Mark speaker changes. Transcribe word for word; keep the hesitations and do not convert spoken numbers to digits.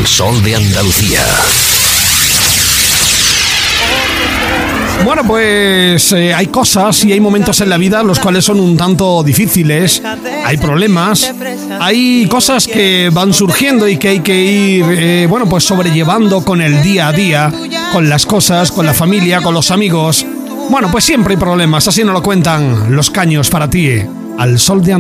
Speaker 1: El Sol de Andalucía.
Speaker 2: Bueno, pues eh, hay cosas y hay momentos en la vida los cuales son un tanto difíciles, hay problemas, hay cosas que van surgiendo y que hay que ir, eh, bueno, pues sobrellevando con el día a día, con las cosas, con la familia, con los amigos. Bueno, pues siempre hay problemas, así nos lo cuentan Los Caños para ti, al Sol de Andalucía.